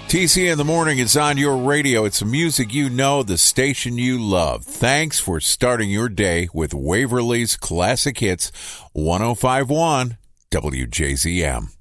TC in the morning is on your radio. It's the music you know, the station you love. Thanks for starting your day with Waverly's Classic Hits 105.1 WJZM.